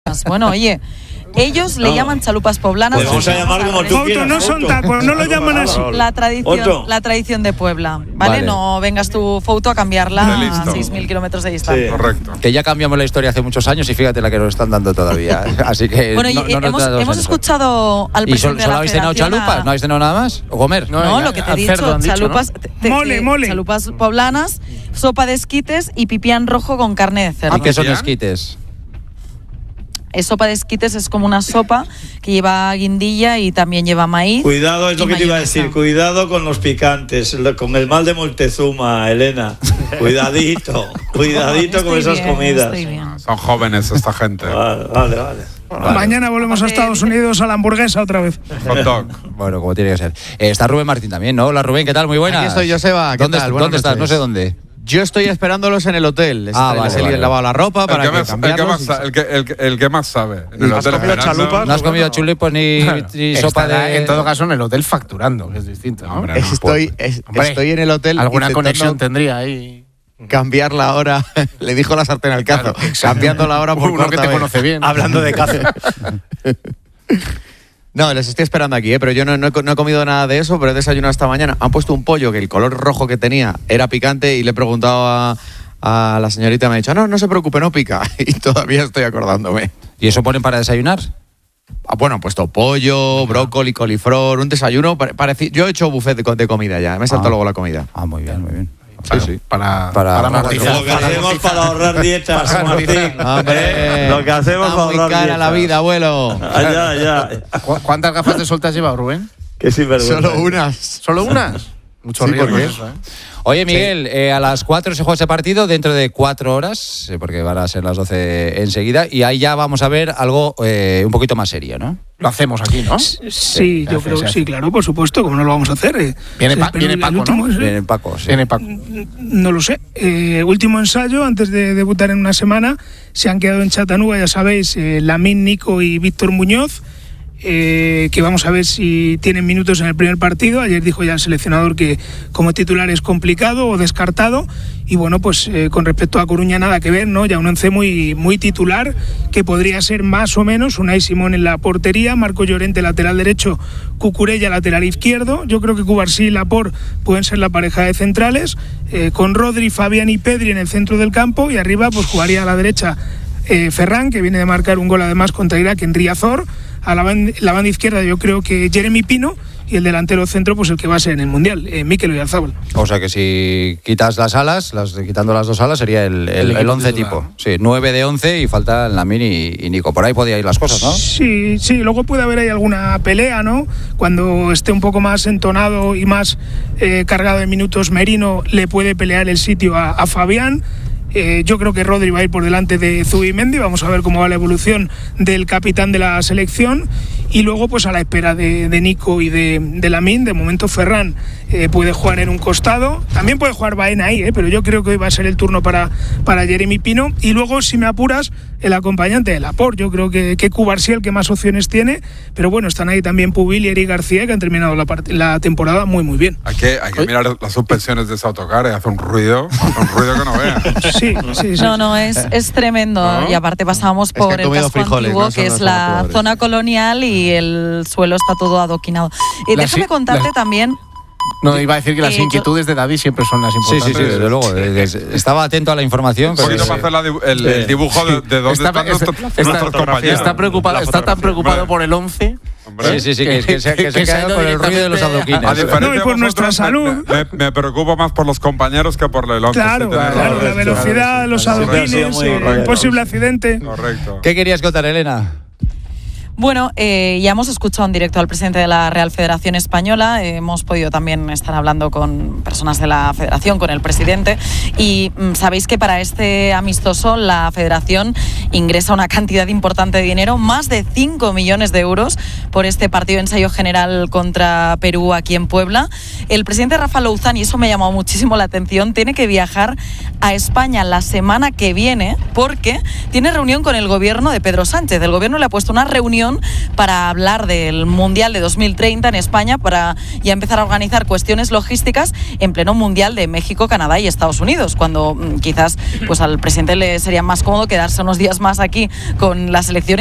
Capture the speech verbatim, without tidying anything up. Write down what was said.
Bueno, oye, ellos le no. llaman chalupas poblanas. Pues vamos a llamar como tú quieras. No son tacos, no lo llaman así. La tradición, Otro. la tradición de Puebla, ¿vale? Vale. No vengas tu foto a cambiarla a seis mil kilómetros de distancia. Sí. Correcto. Que ya cambiamos la historia hace muchos años y fíjate la que nos están dando todavía. Así que Bueno, y no, no nos hemos, da dos hemos años. escuchado al ¿Y solo, presidente de solo la habéis cenado Federación chalupas? a- ¿No habéis cenado nada más? ¿O comer? No, No, lo que te he a dicho, cerdo han dicho, chalupas, ¿no? te- te- Mole, que- mole. chalupas poblanas, sopa de esquites y pipián rojo con carne de cerdo. ¿Y qué son ¿Ya? esquites? Es sopa de esquites, es como una sopa que lleva guindilla y también lleva maíz. Cuidado, es y lo que te iba a mayonesa. decir. Cuidado con los picantes, lo- con el mal de Montezuma, Elena. Cuidadito, cuidadito Estoy con esas bien, comidas. estoy bien. Son jóvenes esta gente. Vale, vale, vale. Vale. Mañana volvemos a Estados Unidos a la hamburguesa otra vez. Hot dog. Bueno, como tiene que ser. Eh, está Rubén Martín también, ¿no? Hola Rubén, ¿qué tal? Muy buenas. Aquí estoy, Joseba. ¿Qué ¿Dónde, tal? Buenas ¿dónde estás? No noches. sé dónde. Yo estoy esperándolos en el hotel. Ah, Este, vale, les he vale. lavado la ropa El para que, que, más, el, que cambiarlos más, y- sa- el, que, el, que- el que más sabe. En el ¿Has hotel comido esperando. chalupas? ¿No has comido Bueno. chulipos ni, ni sopa Estará, de...? en todo caso, en el hotel facturando, que es distinto, ¿no? Hombre, Estoy, es- Hombre, estoy en el hotel. Alguna intentando conexión tendría ahí. cambiar la hora. Le dijo la sartén al cazo. Claro, exacto. cambiando la hora por Uno que cuarta te vez. conoce bien. Hablando de cazo. No, les estoy esperando aquí, ¿eh? Pero yo no, no he, co- no he comido nada de eso, pero he desayunado esta mañana. Han puesto un pollo que el color rojo que tenía era picante y le he preguntado a, a la señorita y me ha dicho, no, no se preocupe, no pica. Y todavía estoy acordándome. ¿Y eso ponen para desayunar? Ah, bueno, han puesto pollo, brócoli, coliflor, un desayuno. pare- pareci- Yo he hecho buffet de, co- de comida ya, me he saltado Ah. luego la comida. Ah, muy bien, muy bien. Sí, sí. Para, Para- para, para- amortizar. Lo que hacemos para ahorrar dietas, Para Martín. Hombre, Eh, Lo que hacemos está para muy ahorrar cara dietas. la vida, abuelo. Ah, ya, ya. ¿Cu- ¿Cuántas gafas de sol te has llevado, Rubén? Qué sinvergüenza. Solo unas. ¿Solo unas? Mucho Sí, riesgo ¿por qué? eso, ¿eh? Oye, Miguel, eh, a las cuatro se juega ese partido, dentro de cuatro horas, eh, porque van a ser las doce enseguida, y ahí ya vamos a ver algo eh, un poquito más serio, ¿no? Lo hacemos aquí, ¿no? Sí, yo hace, creo se que hace. sí, claro, por supuesto, como no lo vamos a hacer. eh. Viene Pa- Pero viene el Paco, último, ¿no? eh, Vienen Paco, sí. Tiene Paco. No lo sé. Eh, último ensayo, antes de debutar en una semana, se han quedado en Chattanooga, ya sabéis, eh, Lamín, Nico y Víctor Muñoz, eh, que vamos a ver si tienen minutos en el primer partido. Ayer dijo ya el seleccionador que como titular es complicado o descartado. Y bueno, pues eh, con respecto a Coruña nada que ver, ¿no? Ya un once muy, muy titular, que podría ser más o menos Unai Simón en la portería, Marco Llorente lateral derecho, Cucurella lateral izquierdo. Yo creo que Cubarsí y Laporte pueden ser la pareja de centrales, eh, con Rodri, Fabián y Pedri en el centro del campo, y arriba pues jugaría a la derecha eh, Ferran, que viene de marcar un gol además contra Irak en Riazor. A la, band- la banda izquierda yo creo que Jeremy Pino, y el delantero centro pues el que va a ser en el Mundial, eh, Mikel Oyarzabal. O sea que si quitas las alas, las, quitando las dos alas, sería el, el, El el once equipo tipo. titular. Sí, nueve de once y faltan Lamín y, y Nico. Por ahí podía ir las cosas, ¿no? Sí, sí, luego puede haber ahí alguna pelea, ¿no? Cuando esté un poco más entonado y más eh, cargado de minutos Merino, le puede pelear el sitio a, a Fabián. Eh, yo creo que Rodri va a ir por delante de Zubimendi. Vamos a ver cómo va la evolución del capitán de la selección. Y luego, pues a la espera de, de Nico y de, de Lamín, de momento Ferran eh, puede jugar en un costado. También puede jugar Baena ahí, eh, pero yo creo que hoy va a ser el turno para, para Jeremy Pino. Y luego, si me apuras, el acompañante de Laporte. Yo creo que, que Cubarsí el que más opciones tiene. Pero bueno, están ahí también Pubil y Eric García, que han terminado la, part- la temporada muy, muy bien. Hay que, hay que mirar las suspensiones de ese autocar, eh, hace un ruido, hace un ruido que no veas. Sí, sí, sí. No, no, es, es tremendo. ¿No? Y aparte pasamos Es que por han el comido casco frijoles, antiguo, ¿no? Son que los es la amortiguadores. zona colonial y el suelo está todo adoquinado. Y Las déjame i- contarte las- también. No, iba a decir que las Eh, yo- inquietudes de David siempre son las Sí, importantes. sí, sí, desde luego. Eh, es- Estaba atento a la información, Un pero... poquito para hacer la dibu- el, el dibujo de, de dónde Está- están está- nuestros, está- nuestros compañeros. Está, preocupado, La está tan fotografía. preocupado Hombre, por el once. hombre. Sí, sí, sí, que, es que se, que se Que se ha ha quedado ido con el ruido de los directamente adoquines. A diferencia No, y por de nuestra vosotros, salud. Me, me, me preocupo más por los compañeros que por el once. Claro, sí, tenéis claro, razón. la velocidad, los Siempre ha sido adoquines, muy eh, correcto. el posible accidente. Correcto. ¿Qué querías contar, Elena? Bueno, eh, ya hemos escuchado en directo al presidente de la Real Federación Española, eh, hemos podido también estar hablando con personas de la Federación, con el presidente, y mm, sabéis que para este amistoso la Federación ingresa una cantidad importante de dinero, más de cinco millones de euros por este partido de ensayo general contra Perú aquí en Puebla. El presidente Rafa Louzán, y eso me ha llamado muchísimo la atención, tiene que viajar a España la semana que viene porque tiene reunión con el gobierno de Pedro Sánchez. El gobierno le ha puesto una reunión reunión para hablar del Mundial de dos mil treinta en España, para ya empezar a organizar cuestiones logísticas en pleno Mundial de México, Canadá y Estados Unidos, cuando mm, quizás pues al presidente le sería más cómodo quedarse unos días más aquí con la selección